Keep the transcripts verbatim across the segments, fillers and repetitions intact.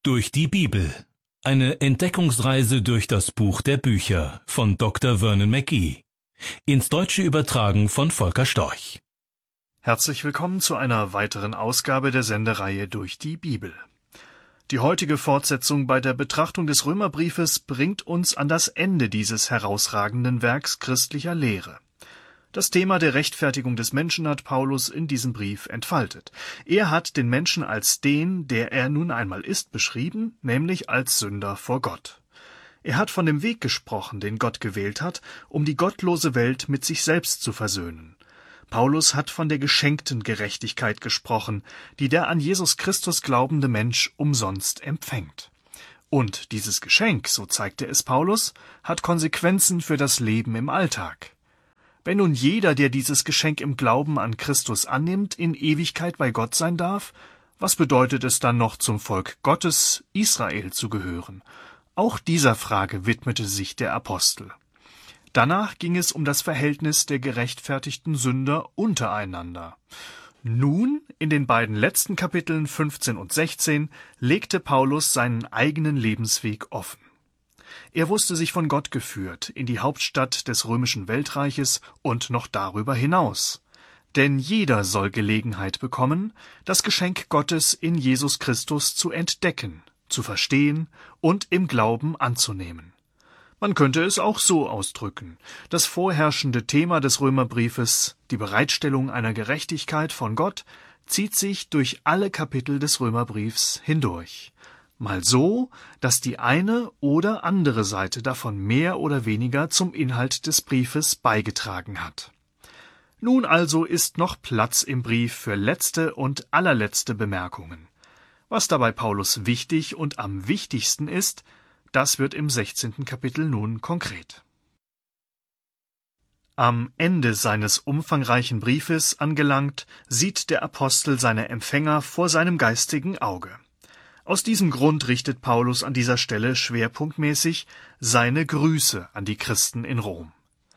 Durch die Bibel. Eine Entdeckungsreise durch das Buch der Bücher von Doktor Vernon McGee. Ins Deutsche übertragen von Volker Storch. Herzlich willkommen zu einer weiteren Ausgabe der Sendereihe Durch die Bibel. Die heutige Fortsetzung bei der Betrachtung des Römerbriefes bringt uns an das Ende dieses herausragenden Werks christlicher Lehre. Das Thema der Rechtfertigung des Menschen hat Paulus in diesem Brief entfaltet. Er hat den Menschen als den, der er nun einmal ist, beschrieben, nämlich als Sünder vor Gott. Er hat von dem Weg gesprochen, den Gott gewählt hat, um die gottlose Welt mit sich selbst zu versöhnen. Paulus hat von der geschenkten Gerechtigkeit gesprochen, die der an Jesus Christus glaubende Mensch umsonst empfängt. Und dieses Geschenk, so zeigte es Paulus, hat Konsequenzen für das Leben im Alltag. Wenn nun jeder, der dieses Geschenk im Glauben an Christus annimmt, in Ewigkeit bei Gott sein darf, was bedeutet es dann noch, zum Volk Gottes, Israel, zu gehören? Auch dieser Frage widmete sich der Apostel. Danach ging es um das Verhältnis der gerechtfertigten Sünder untereinander. Nun, in den beiden letzten Kapiteln fünfzehn und sechzehn, legte Paulus seinen eigenen Lebensweg offen. Er wusste sich von Gott geführt in die Hauptstadt des römischen Weltreiches und noch darüber hinaus. Denn jeder soll Gelegenheit bekommen, das Geschenk Gottes in Jesus Christus zu entdecken, zu verstehen und im Glauben anzunehmen. Man könnte es auch so ausdrücken: Das vorherrschende Thema des Römerbriefes, die Bereitstellung einer Gerechtigkeit von Gott, zieht sich durch alle Kapitel des Römerbriefs hindurch. Mal so, dass die eine oder andere Seite davon mehr oder weniger zum Inhalt des Briefes beigetragen hat. Nun also ist noch Platz im Brief für letzte und allerletzte Bemerkungen. Was dabei Paulus wichtig und am wichtigsten ist, das wird im sechzehnten Kapitel nun konkret. Am Ende seines umfangreichen Briefes angelangt, sieht der Apostel seine Empfänger vor seinem geistigen Auge. Aus diesem Grund richtet Paulus an dieser Stelle schwerpunktmäßig seine Grüße an die Christen in Rom.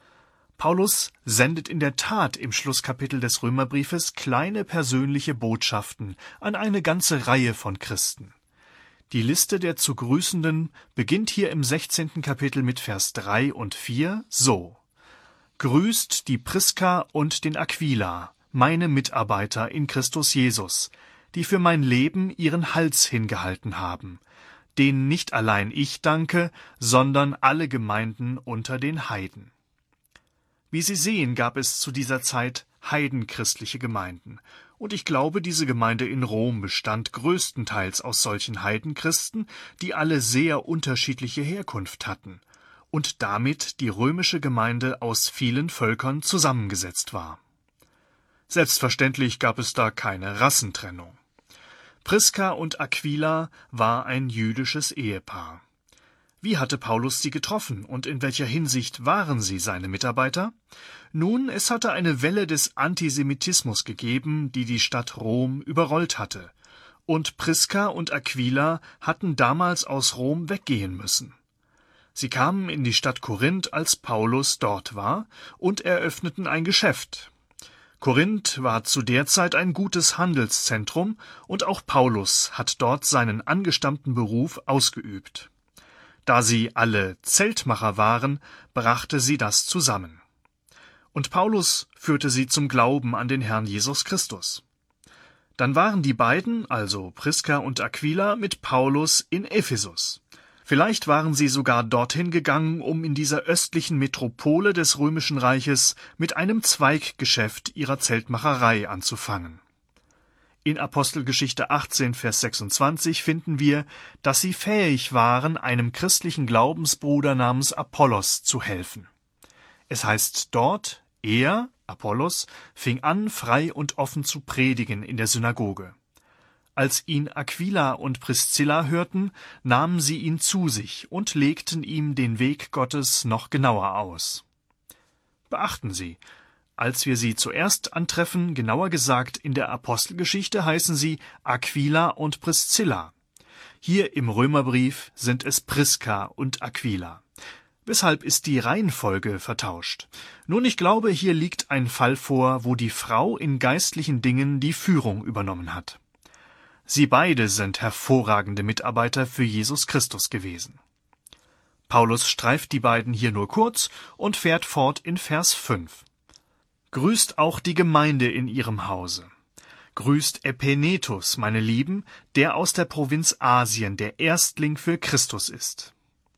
Paulus sendet in der Tat im Schlusskapitel des Römerbriefes kleine persönliche Botschaften an eine ganze Reihe von Christen. Die Liste der zu Grüßenden beginnt hier im sechzehnten Kapitel mit Vers drei und vier so: Grüßt die Priska und den Aquila, meine Mitarbeiter in Christus Jesus, die für mein Leben ihren Hals hingehalten haben, denen nicht allein ich danke, sondern alle Gemeinden unter den Heiden. Wie Sie sehen, gab es zu dieser Zeit heidenchristliche Gemeinden, und ich glaube, diese Gemeinde in Rom bestand größtenteils aus solchen Heidenchristen, die alle sehr unterschiedliche Herkunft hatten, und damit die römische Gemeinde aus vielen Völkern zusammengesetzt war. Selbstverständlich gab es da keine Rassentrennung. Priska und Aquila war ein jüdisches Ehepaar. Wie hatte Paulus sie getroffen und in welcher Hinsicht waren sie seine Mitarbeiter? Nun, es hatte eine Welle des Antisemitismus gegeben, die die Stadt Rom überrollt hatte. Und Priska und Aquila hatten damals aus Rom weggehen müssen. Sie kamen in die Stadt Korinth, als Paulus dort war, und eröffneten ein Geschäft. Korinth war zu der Zeit ein gutes Handelszentrum, und auch Paulus hat dort seinen angestammten Beruf ausgeübt. Da sie alle Zeltmacher waren, brachte sie das zusammen. Und Paulus führte sie zum Glauben an den Herrn Jesus Christus. Dann waren die beiden, also Priska und Aquila, mit Paulus in Ephesus. Vielleicht waren sie sogar dorthin gegangen, um in dieser östlichen Metropole des Römischen Reiches mit einem Zweiggeschäft ihrer Zeltmacherei anzufangen. In Apostelgeschichte achtzehn, Vers sechsundzwanzig finden wir, dass sie fähig waren, einem christlichen Glaubensbruder namens Apollos zu helfen. Es heißt dort, er, Apollos, fing an, frei und offen zu predigen in der Synagoge. Als ihn Aquila und Priscilla hörten, nahmen sie ihn zu sich und legten ihm den Weg Gottes noch genauer aus. Beachten Sie, als wir sie zuerst antreffen, genauer gesagt in der Apostelgeschichte, heißen sie Aquila und Priscilla. Hier im Römerbrief sind es Priska und Aquila. Weshalb ist die Reihenfolge vertauscht? Nun, ich glaube, hier liegt ein Fall vor, wo die Frau in geistlichen Dingen die Führung übernommen hat. Sie beide sind hervorragende Mitarbeiter für Jesus Christus gewesen. Paulus streift die beiden hier nur kurz und fährt fort in Vers fünf. Grüßt auch die Gemeinde in ihrem Hause. Grüßt Epenetus, meine Lieben, der aus der Provinz Asien der Erstling für Christus ist.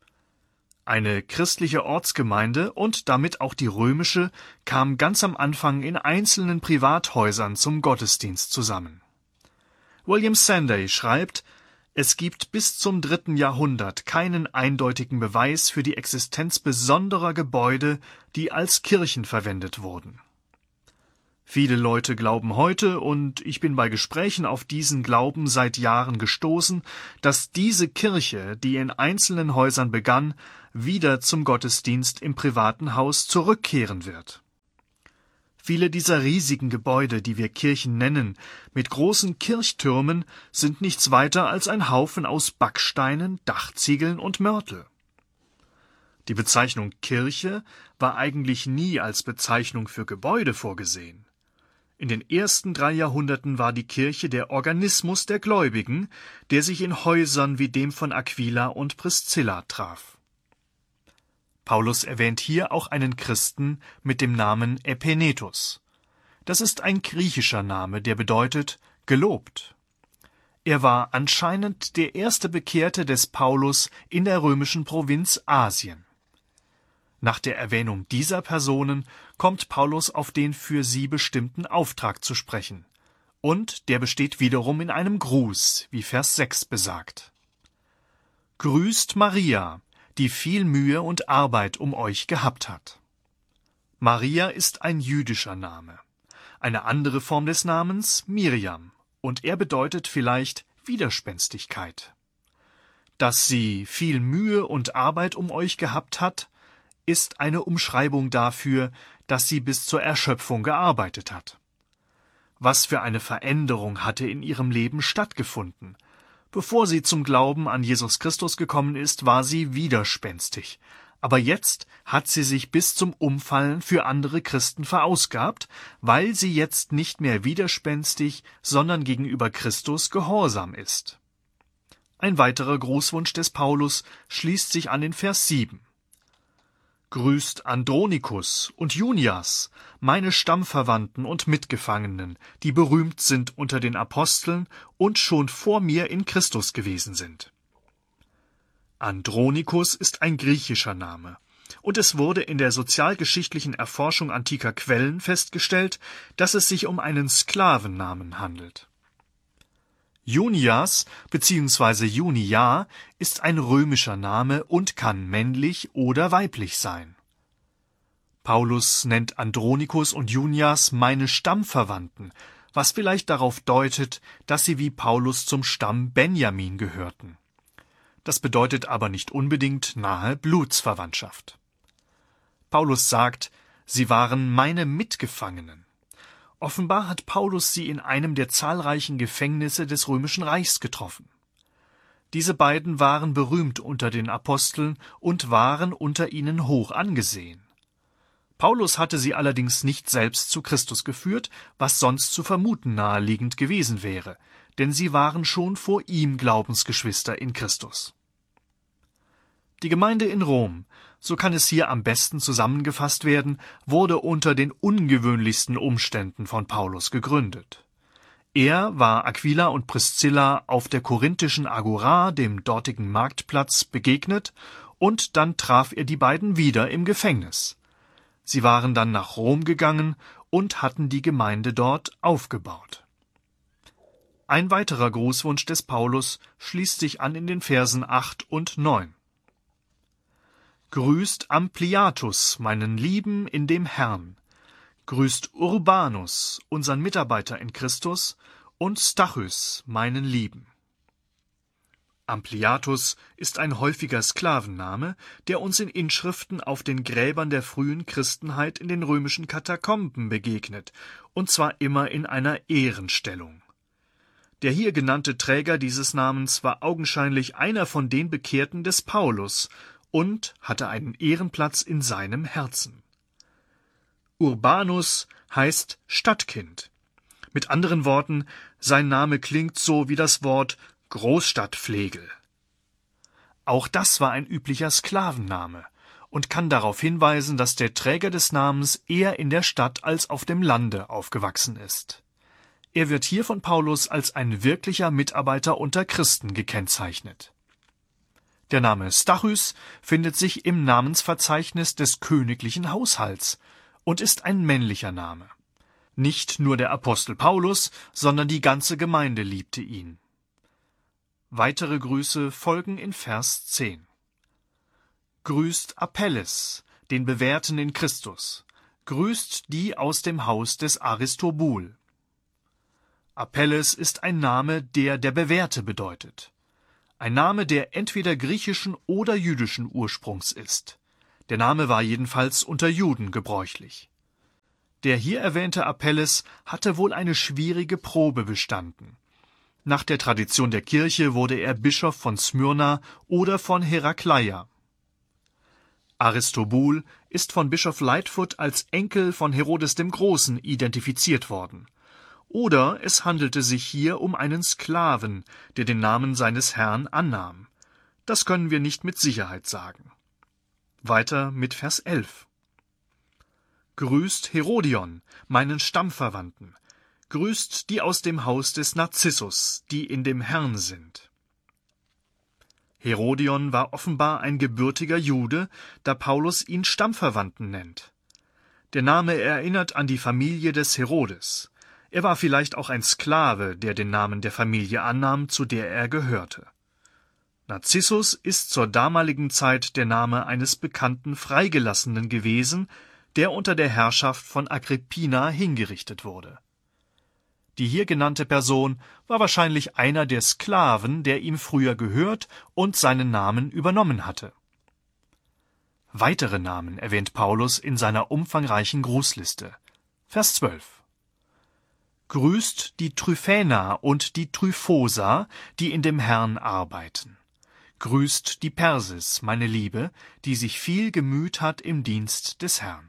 Eine christliche Ortsgemeinde und damit auch die römische kam ganz am Anfang in einzelnen Privathäusern zum Gottesdienst zusammen. William Sanday schreibt, es gibt bis zum dritten Jahrhundert keinen eindeutigen Beweis für die Existenz besonderer Gebäude, die als Kirchen verwendet wurden. Viele Leute glauben heute, und ich bin bei Gesprächen auf diesen Glauben seit Jahren gestoßen, dass diese Kirche, die in einzelnen Häusern begann, wieder zum Gottesdienst im privaten Haus zurückkehren wird. Viele dieser riesigen Gebäude, die wir Kirchen nennen, mit großen Kirchtürmen, sind nichts weiter als ein Haufen aus Backsteinen, Dachziegeln und Mörtel. Die Bezeichnung Kirche war eigentlich nie als Bezeichnung für Gebäude vorgesehen. In den ersten drei Jahrhunderten war die Kirche der Organismus der Gläubigen, der sich in Häusern wie dem von Aquila und Priscilla traf. Paulus erwähnt hier auch einen Christen mit dem Namen Epenetus. Das ist ein griechischer Name, der bedeutet gelobt. Er war anscheinend der erste Bekehrte des Paulus in der römischen Provinz Asien. Nach der Erwähnung dieser Personen kommt Paulus auf den für sie bestimmten Auftrag zu sprechen. Und der besteht wiederum in einem Gruß, wie Vers sechs besagt. Grüßt Maria, die viel Mühe und Arbeit um euch gehabt hat. Maria ist ein jüdischer Name. Eine andere Form des Namens Miriam, und er bedeutet vielleicht Widerspenstigkeit. Dass sie viel Mühe und Arbeit um euch gehabt hat, ist eine Umschreibung dafür, dass sie bis zur Erschöpfung gearbeitet hat. Was für eine Veränderung hatte in ihrem Leben stattgefunden? Bevor sie zum Glauben an Jesus Christus gekommen ist, war sie widerspenstig. Aber jetzt hat sie sich bis zum Umfallen für andere Christen verausgabt, weil sie jetzt nicht mehr widerspenstig, sondern gegenüber Christus gehorsam ist. Ein weiterer Grußwunsch des Paulus schließt sich an den Vers sieben. Grüßt Andronikus und Junias, meine Stammverwandten und Mitgefangenen, die berühmt sind unter den Aposteln und schon vor mir in Christus gewesen sind. Andronikus ist ein griechischer Name, und es wurde in der sozialgeschichtlichen Erforschung antiker Quellen festgestellt, dass es sich um einen Sklavennamen handelt. Junias bzw. Junia ist ein römischer Name und kann männlich oder weiblich sein. Paulus nennt Andronikus und Junias meine Stammverwandten, was vielleicht darauf deutet, dass sie wie Paulus zum Stamm Benjamin gehörten. Das bedeutet aber nicht unbedingt nahe Blutsverwandtschaft. Paulus sagt, sie waren meine Mitgefangenen. Offenbar hat Paulus sie in einem der zahlreichen Gefängnisse des Römischen Reichs getroffen. Diese beiden waren berühmt unter den Aposteln und waren unter ihnen hoch angesehen. Paulus hatte sie allerdings nicht selbst zu Christus geführt, was sonst zu vermuten naheliegend gewesen wäre, denn sie waren schon vor ihm Glaubensgeschwister in Christus. Die Gemeinde in Rom, so kann es hier am besten zusammengefasst werden, wurde unter den ungewöhnlichsten Umständen von Paulus gegründet. Er war Aquila und Priscilla auf der korinthischen Agora, dem dortigen Marktplatz, begegnet, und dann traf er die beiden wieder im Gefängnis. Sie waren dann nach Rom gegangen und hatten die Gemeinde dort aufgebaut. Ein weiterer Grußwunsch des Paulus schließt sich an in den Versen acht und neun. Grüßt Ampliatus, meinen Lieben in dem Herrn. Grüßt Urbanus, unseren Mitarbeiter in Christus, und Stachys, meinen Lieben. Ampliatus ist ein häufiger Sklavenname, der uns in Inschriften auf den Gräbern der frühen Christenheit in den römischen Katakomben begegnet, und zwar immer in einer Ehrenstellung. Der hier genannte Träger dieses Namens war augenscheinlich einer von den Bekehrten des Paulus und hatte einen Ehrenplatz in seinem Herzen. Urbanus heißt Stadtkind. Mit anderen Worten, sein Name klingt so wie das Wort Großstadtflegel. Auch das war ein üblicher Sklavenname und kann darauf hinweisen, dass der Träger des Namens eher in der Stadt als auf dem Lande aufgewachsen ist. Er wird hier von Paulus als ein wirklicher Mitarbeiter unter Christen gekennzeichnet. Der Name Stachys findet sich im Namensverzeichnis des königlichen Haushalts und ist ein männlicher Name. Nicht nur der Apostel Paulus, sondern die ganze Gemeinde liebte ihn. Weitere Grüße folgen in Vers zehn. Grüßt Apelles, den Bewährten in Christus. Grüßt die aus dem Haus des Aristobul. Apelles ist ein Name, der der Bewährte bedeutet. Ein Name, der entweder griechischen oder jüdischen Ursprungs ist. Der Name war jedenfalls unter Juden gebräuchlich. Der hier erwähnte Apelles hatte wohl eine schwierige Probe bestanden. Nach der Tradition der Kirche wurde er Bischof von Smyrna oder von Herakleia. Aristobul ist von Bischof Lightfoot als Enkel von Herodes dem Großen identifiziert worden. Oder es handelte sich hier um einen Sklaven, der den Namen seines Herrn annahm. Das können wir nicht mit Sicherheit sagen. Weiter mit Vers elf. Grüßt Herodion, meinen Stammverwandten. Grüßt die aus dem Haus des Narzissus, die in dem Herrn sind. Herodion war offenbar ein gebürtiger Jude, da Paulus ihn Stammverwandten nennt. Der Name erinnert an die Familie des Herodes. Er war vielleicht auch ein Sklave, der den Namen der Familie annahm, zu der er gehörte. Narzissus ist zur damaligen Zeit der Name eines bekannten Freigelassenen gewesen, der unter der Herrschaft von Agrippina hingerichtet wurde. Die hier genannte Person war wahrscheinlich einer der Sklaven, der ihm früher gehört und seinen Namen übernommen hatte. Weitere Namen erwähnt Paulus in seiner umfangreichen Grußliste. Vers zwölf. Grüßt die Tryphäna und die Tryphosa, die in dem Herrn arbeiten. Grüßt die Persis, meine Liebe, die sich viel gemüht hat im Dienst des Herrn.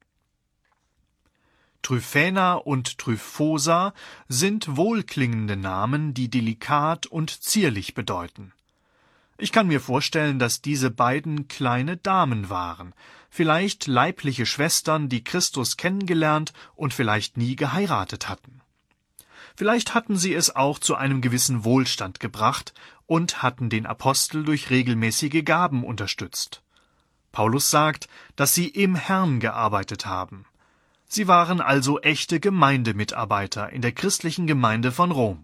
Tryphäna und Tryphosa sind wohlklingende Namen, die delikat und zierlich bedeuten. Ich kann mir vorstellen, dass diese beiden kleine Damen waren, vielleicht leibliche Schwestern, die Christus kennengelernt und vielleicht nie geheiratet hatten. Vielleicht hatten sie es auch zu einem gewissen Wohlstand gebracht und hatten den Apostel durch regelmäßige Gaben unterstützt. Paulus sagt, dass sie im Herrn gearbeitet haben. Sie waren also echte Gemeindemitarbeiter in der christlichen Gemeinde von Rom.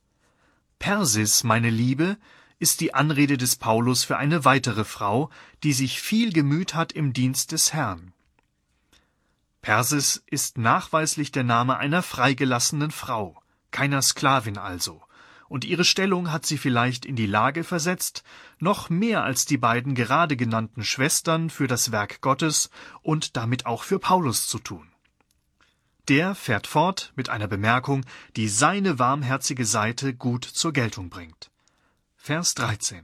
Persis, meine Liebe, ist die Anrede des Paulus für eine weitere Frau, die sich viel gemüht hat im Dienst des Herrn. Persis ist nachweislich der Name einer freigelassenen Frau, keiner Sklavin also, und ihre Stellung hat sie vielleicht in die Lage versetzt, noch mehr als die beiden gerade genannten Schwestern für das Werk Gottes und damit auch für Paulus zu tun. Der fährt fort mit einer Bemerkung, die seine warmherzige Seite gut zur Geltung bringt. Vers dreizehn.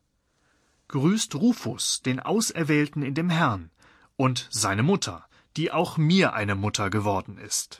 Grüßt Rufus, den Auserwählten in dem Herrn, und seine Mutter, die auch mir eine Mutter geworden ist.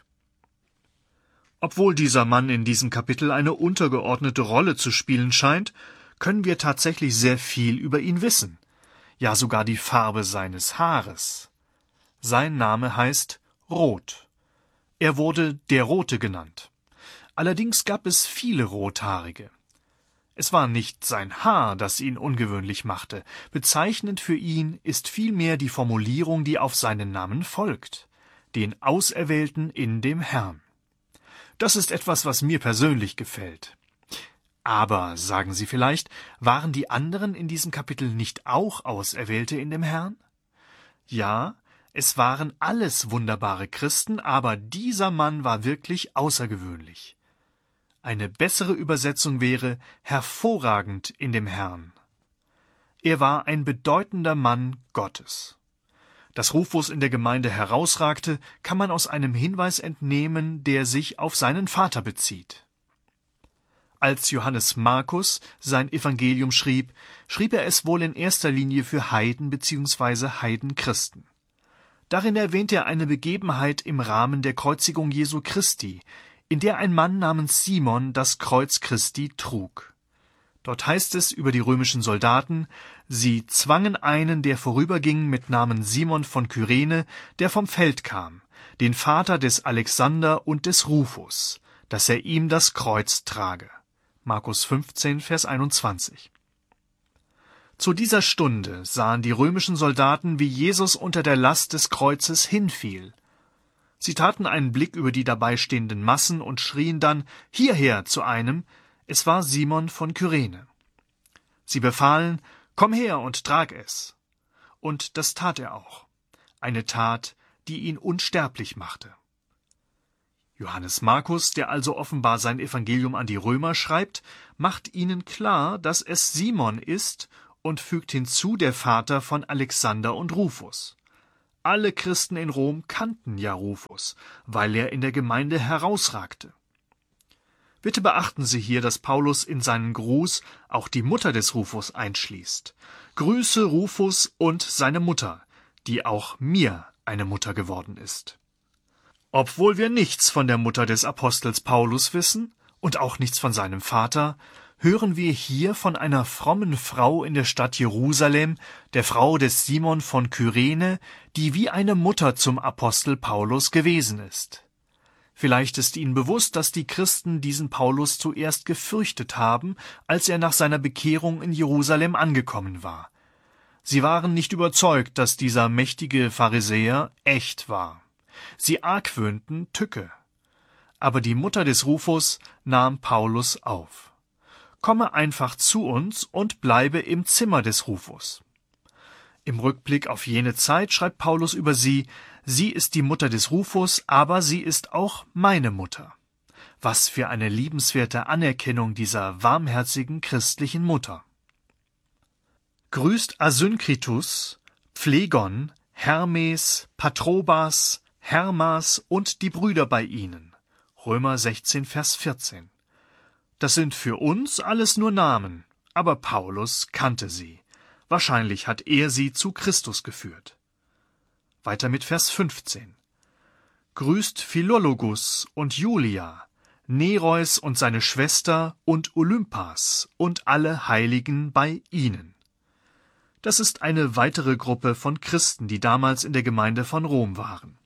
Obwohl dieser Mann in diesem Kapitel eine untergeordnete Rolle zu spielen scheint, können wir tatsächlich sehr viel über ihn wissen. Ja, sogar die Farbe seines Haares. Sein Name heißt Rot. Er wurde der Rote genannt. Allerdings gab es viele Rothaarige. Es war nicht sein Haar, das ihn ungewöhnlich machte. Bezeichnend für ihn ist vielmehr die Formulierung, die auf seinen Namen folgt: den Auserwählten in dem Herrn. Das ist etwas, was mir persönlich gefällt. Aber, sagen Sie vielleicht, waren die anderen in diesem Kapitel nicht auch Auserwählte in dem Herrn? Ja, es waren alles wunderbare Christen, aber dieser Mann war wirklich außergewöhnlich. Eine bessere Übersetzung wäre hervorragend in dem Herrn. Er war ein bedeutender Mann Gottes. Dass Rufus in der Gemeinde herausragte, kann man aus einem Hinweis entnehmen, der sich auf seinen Vater bezieht. Als Johannes Markus sein Evangelium schrieb, schrieb er es wohl in erster Linie für Heiden bzw. Heidenchristen. Darin erwähnt er eine Begebenheit im Rahmen der Kreuzigung Jesu Christi, in der ein Mann namens Simon das Kreuz Christi trug. Dort heißt es über die römischen Soldaten, sie zwangen einen, der vorüberging, mit Namen Simon von Kyrene, der vom Feld kam, den Vater des Alexander und des Rufus, dass er ihm das Kreuz trage. Markus fünfzehn, Vers einundzwanzig. Zu dieser Stunde sahen die römischen Soldaten, wie Jesus unter der Last des Kreuzes hinfiel. Sie taten einen Blick über die dabei stehenden Massen und schrien dann hierher zu einem, es war Simon von Kyrene. Sie befahlen, komm her und trag es. Und das tat er auch. Eine Tat, die ihn unsterblich machte. Johannes Markus, der also offenbar sein Evangelium an die Römer schreibt, macht ihnen klar, dass es Simon ist und fügt hinzu der Vater von Alexander und Rufus. Alle Christen in Rom kannten ja Rufus, weil er in der Gemeinde herausragte. Bitte beachten Sie hier, dass Paulus in seinen Gruß auch die Mutter des Rufus einschließt. Grüße Rufus und seine Mutter, die auch mir eine Mutter geworden ist. Obwohl wir nichts von der Mutter des Apostels Paulus wissen und auch nichts von seinem Vater, hören wir hier von einer frommen Frau in der Stadt Jerusalem, der Frau des Simon von Kyrene, die wie eine Mutter zum Apostel Paulus gewesen ist. Vielleicht ist Ihnen bewusst, dass die Christen diesen Paulus zuerst gefürchtet haben, als er nach seiner Bekehrung in Jerusalem angekommen war. Sie waren nicht überzeugt, dass dieser mächtige Pharisäer echt war. Sie argwöhnten Tücke. Aber die Mutter des Rufus nahm Paulus auf. Komme einfach zu uns und bleibe im Zimmer des Rufus. Im Rückblick auf jene Zeit schreibt Paulus über sie, sie ist die Mutter des Rufus, aber sie ist auch meine Mutter. Was für eine liebenswerte Anerkennung dieser warmherzigen christlichen Mutter. Grüßt Asynkritus, Phlegon, Hermes, Patrobas, Hermas und die Brüder bei ihnen. Römer sechzehn, Vers vierzehn. Das sind für uns alles nur Namen, aber Paulus kannte sie. Wahrscheinlich hat er sie zu Christus geführt. Weiter mit Vers fünfzehn. Grüßt Philologus und Julia, Nereus und seine Schwester und Olympas und alle Heiligen bei ihnen. Das ist eine weitere Gruppe von Christen, die damals in der Gemeinde von Rom waren.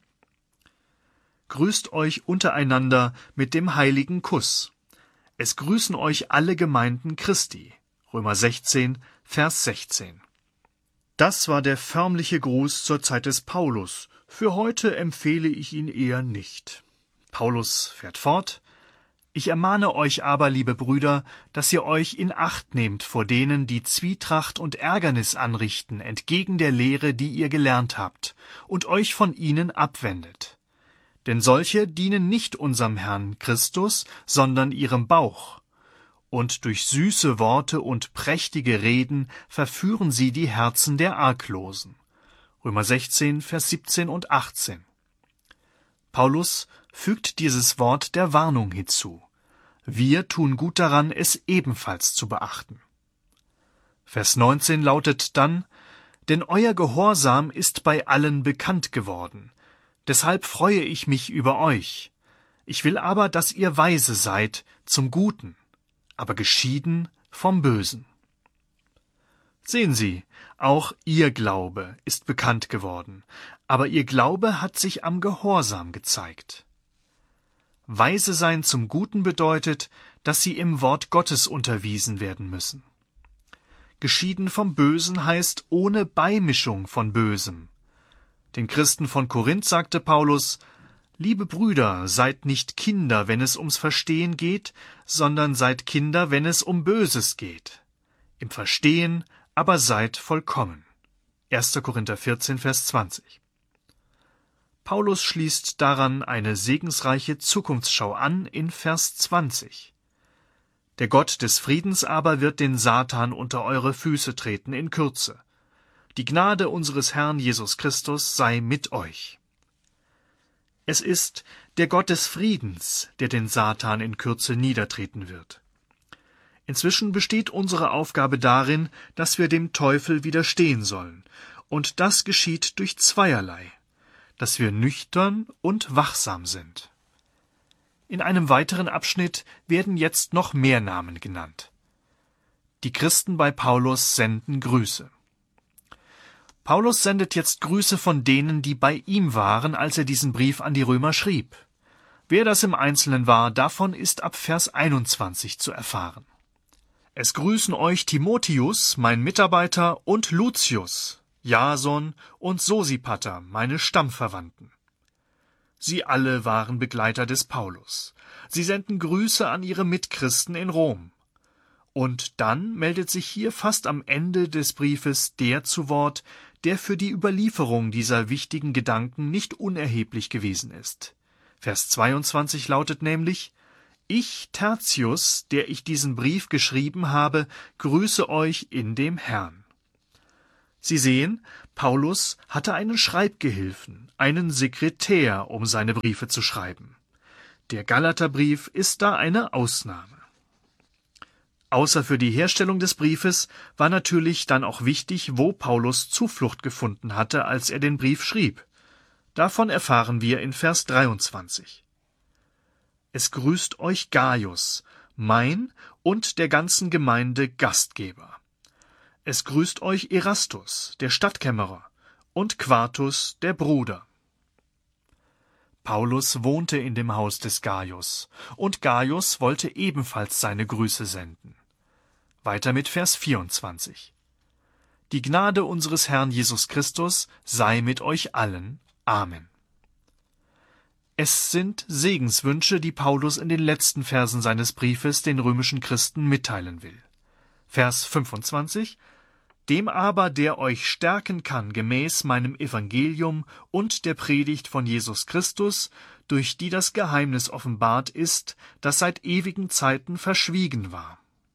Grüßt euch untereinander mit dem heiligen Kuss. Es grüßen euch alle Gemeinden Christi. Römer sechzehn, Vers sechzehn. Das war der förmliche Gruß zur Zeit des Paulus. Für heute empfehle ich ihn eher nicht. Paulus fährt fort. Ich ermahne euch aber, liebe Brüder, dass ihr euch in Acht nehmt vor denen, die Zwietracht und Ärgernis anrichten, entgegen der Lehre, die ihr gelernt habt, und euch von ihnen abwendet. Denn solche dienen nicht unserem Herrn Christus, sondern ihrem Bauch. Und durch süße Worte und prächtige Reden verführen sie die Herzen der Arglosen. Römer sechzehn, Vers siebzehn und achtzehn. Paulus fügt dieses Wort der Warnung hinzu. Wir tun gut daran, es ebenfalls zu beachten. Vers neunzehn lautet dann, denn euer Gehorsam ist bei allen bekannt geworden. Deshalb freue ich mich über euch. Ich will aber, dass ihr weise seid zum Guten, aber geschieden vom Bösen. Sehen Sie, auch Ihr Glaube ist bekannt geworden, aber Ihr Glaube hat sich am Gehorsam gezeigt. Weise sein zum Guten bedeutet, dass Sie im Wort Gottes unterwiesen werden müssen. Geschieden vom Bösen heißt ohne Beimischung von Bösem. Den Christen von Korinth sagte Paulus, »Liebe Brüder, seid nicht Kinder, wenn es ums Verstehen geht, sondern seid Kinder, wenn es um Böses geht. Im Verstehen aber seid vollkommen.« erster Korinther vierzehn, Vers zwanzig. Paulus schließt daran eine segensreiche Zukunftsschau an in Vers zwanzig. Der Gott des Friedens aber wird den Satan unter eure Füße treten in Kürze. Die Gnade unseres Herrn Jesus Christus sei mit euch. Es ist der Gott des Friedens, der den Satan in Kürze niedertreten wird. Inzwischen besteht unsere Aufgabe darin, dass wir dem Teufel widerstehen sollen, und das geschieht durch zweierlei, dass wir nüchtern und wachsam sind. In einem weiteren Abschnitt werden jetzt noch mehr Namen genannt. Die Christen bei Paulus senden Grüße. Paulus sendet jetzt Grüße von denen, die bei ihm waren, als er diesen Brief an die Römer schrieb. Wer das im Einzelnen war, davon ist ab Vers einundzwanzig zu erfahren. Es grüßen euch Timotheus, mein Mitarbeiter, und Lucius, Jason und Sosipater, meine Stammverwandten. Sie alle waren Begleiter des Paulus. Sie senden Grüße an ihre Mitchristen in Rom. Und dann meldet sich hier fast am Ende des Briefes der zu Wort, der für die Überlieferung dieser wichtigen Gedanken nicht unerheblich gewesen ist. Vers zweiundzwanzig lautet nämlich: Ich, Tertius, der ich diesen Brief geschrieben habe, grüße euch in dem Herrn. Sie sehen, Paulus hatte einen Schreibgehilfen, einen Sekretär, um seine Briefe zu schreiben. Der Galaterbrief ist da eine Ausnahme. Außer für die Herstellung des Briefes war natürlich dann auch wichtig, wo Paulus Zuflucht gefunden hatte, als er den Brief schrieb. Davon erfahren wir in Vers dreiundzwanzig. Es grüßt euch Gaius, mein und der ganzen Gemeinde Gastgeber. Es grüßt euch Erastus, der Stadtkämmerer, und Quartus, der Bruder. Paulus wohnte in dem Haus des Gaius, und Gaius wollte ebenfalls seine Grüße senden. Weiter mit Vers vierundzwanzig. Die Gnade unseres Herrn Jesus Christus sei mit euch allen. Amen. Es sind Segenswünsche, die Paulus in den letzten Versen seines Briefes den römischen Christen mitteilen will. Vers fünfundzwanzig. Dem aber, der euch stärken kann gemäß meinem Evangelium und der Predigt von Jesus Christus, durch die das Geheimnis offenbart ist, das seit ewigen Zeiten verschwiegen war.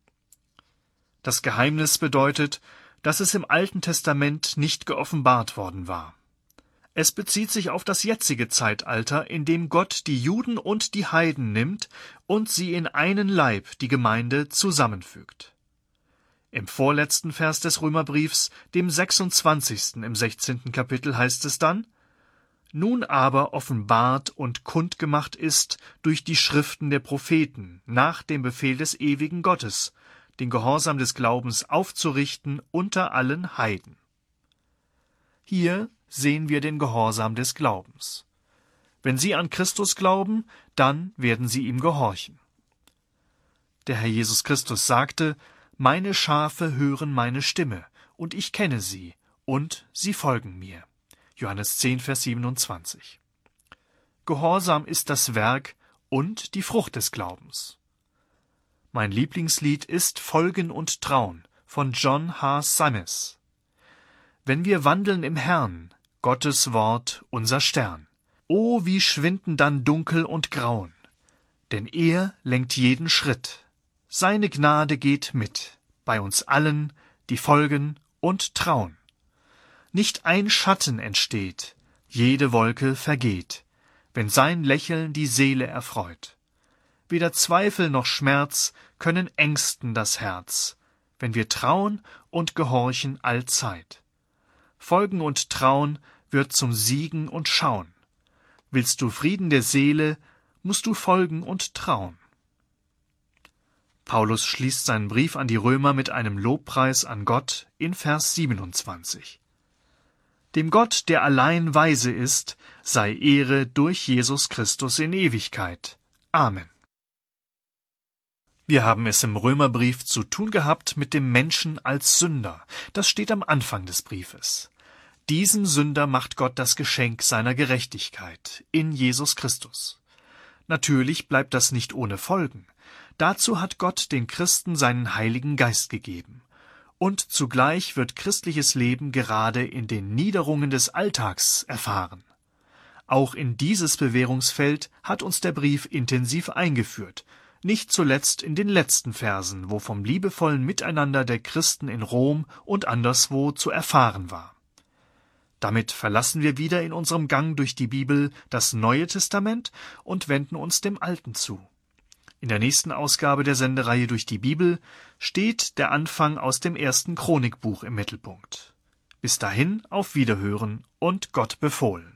Das Geheimnis bedeutet, dass es im Alten Testament nicht geoffenbart worden war. Es bezieht sich auf das jetzige Zeitalter, in dem Gott die Juden und die Heiden nimmt und sie in einen Leib, die Gemeinde, zusammenfügt. Im vorletzten Vers des Römerbriefs, dem sechsundzwanzigsten im sechzehnten Kapitel, heißt es dann: Nun aber offenbart und kundgemacht ist durch die Schriften der Propheten, nach dem Befehl des ewigen Gottes, den Gehorsam des Glaubens aufzurichten unter allen Heiden. Hier sehen wir den Gehorsam des Glaubens. Wenn sie an Christus glauben, dann werden sie ihm gehorchen. Der Herr Jesus Christus sagte: Meine Schafe hören meine Stimme, und ich kenne sie, und sie folgen mir. Johannes zehn, Vers siebenundzwanzig. Gehorsam ist das Werk und die Frucht des Glaubens. Mein Lieblingslied ist Folgen und Trauen von John H. Sammis. Wenn wir wandeln im Herrn, Gottes Wort unser Stern. O, wie schwinden dann Dunkel und Grauen, denn er lenkt jeden Schritt. Seine Gnade geht mit, bei uns allen, die folgen und trauen. Nicht ein Schatten entsteht, jede Wolke vergeht, wenn sein Lächeln die Seele erfreut. Weder Zweifel noch Schmerz können ängsten das Herz, wenn wir trauen und gehorchen allzeit. Folgen und Trauen wird zum Siegen und Schauen. Willst du Frieden der Seele, musst du folgen und trauen. Paulus schließt seinen Brief an die Römer mit einem Lobpreis an Gott in Vers siebenundzwanzig. Dem Gott, der allein weise ist, sei Ehre durch Jesus Christus in Ewigkeit. Amen. Wir haben es im Römerbrief zu tun gehabt mit dem Menschen als Sünder. Das steht am Anfang des Briefes. Diesem Sünder macht Gott das Geschenk seiner Gerechtigkeit in Jesus Christus. Natürlich bleibt das nicht ohne Folgen. Dazu hat Gott den Christen seinen Heiligen Geist gegeben. Und zugleich wird christliches Leben gerade in den Niederungen des Alltags erfahren. Auch in dieses Bewährungsfeld hat uns der Brief intensiv eingeführt, nicht zuletzt in den letzten Versen, wo vom liebevollen Miteinander der Christen in Rom und anderswo zu erfahren war. Damit verlassen wir wieder in unserem Gang durch die Bibel das Neue Testament und wenden uns dem Alten zu. In der nächsten Ausgabe der Sendereihe durch die Bibel steht der Anfang aus dem ersten Chronikbuch im Mittelpunkt. Bis dahin auf Wiederhören und Gott befohlen.